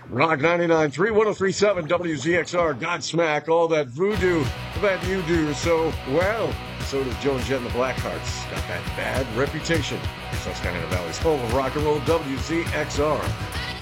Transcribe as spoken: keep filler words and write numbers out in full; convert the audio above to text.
Rock ninety-nine point three, one oh three point seven W Z X R, Godsmack, all that voodoo that you do so well. So does Joan Jett and the Blackhearts. Got that bad reputation. Susquehanna Valley's home of rock and roll, W Z X R.